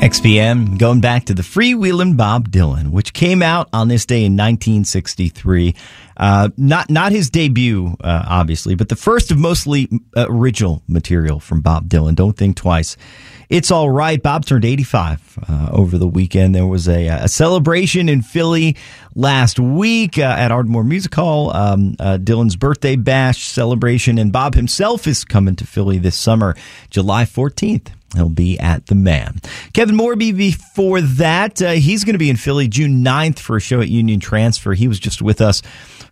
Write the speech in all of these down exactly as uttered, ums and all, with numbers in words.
X P M, going back to the freewheelin' Bob Dylan, which came out on this day in nineteen sixty-three. Uh, not not his debut, uh, obviously, but the first of mostly uh, original material from Bob Dylan. Don't think twice. It's all right. Bob turned eighty-five uh, over the weekend. There was a, a celebration in Philly last week uh, at Ardmore Music Hall. Um, uh, Dylan's birthday bash celebration, and Bob himself is coming to Philly this summer, July fourteenth. He'll be at the Man. Kevin Morby before that. Uh, he's going to be in Philly June ninth for a show at Union Transfer. He was just with us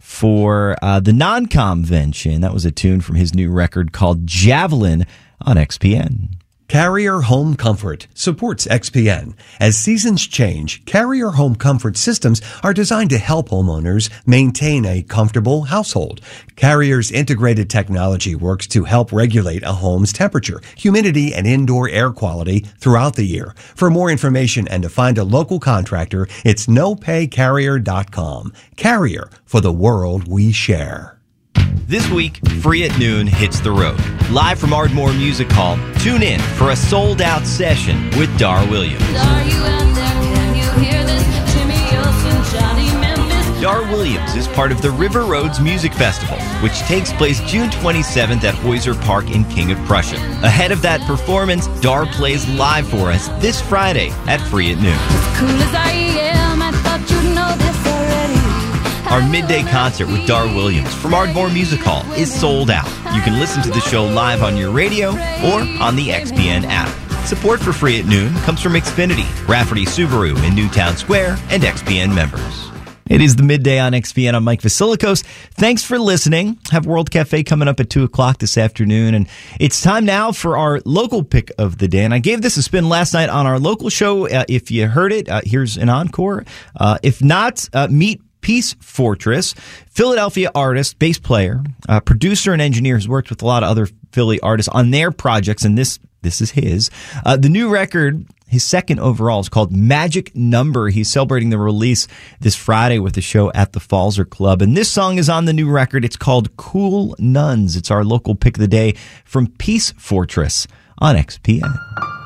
for uh, the Non-Convention. That was a tune from his new record called Javelin on X P N. Carrier Home Comfort supports X P N. As seasons change, Carrier Home Comfort systems are designed to help homeowners maintain a comfortable household. Carrier's integrated technology works to help regulate a home's temperature, humidity, and indoor air quality throughout the year. For more information and to find a local contractor, it's no pay carrier dot com. Carrier, for the world we share. This week, Free at Noon hits the road. Live from Ardmore Music Hall, tune in for a sold-out session with Dar Williams. Are you out there? Can you hear this? Jimmy Olsen, Johnny Memphis. Dar Williams is part of the River Roads Music Festival, which takes place June twenty-seventh at Heuser Park in King of Prussia. Ahead of that performance, Dar plays live for us this Friday at Free at Noon. As cool as I am, I thought you'd know this already. Our midday concert with Dar Williams from Ardmore Music Hall is sold out. You can listen to the show live on your radio or on the X P N app. Support for Free at Noon comes from Xfinity, Rafferty Subaru in Newtown Square, and X P N members. It is the midday on X P N. I'm Mike Vasilikos. Thanks for listening. Have World Cafe coming up at two o'clock this afternoon. And it's time now for our local pick of the day. And I gave this a spin last night on our local show. Uh, if you heard it, uh, here's an encore. Uh, if not, uh, meet Peace Fortress, Philadelphia artist, bass player, uh, producer, and engineer, has worked with a lot of other Philly artists on their projects, and this this is his. Uh, the new record, his second overall, is called Magic Number. He's celebrating the release this Friday with a show at the Falzer Club, and this song is on the new record. It's called Cool Nuns. It's our local pick of the day from Peace Fortress on X P N.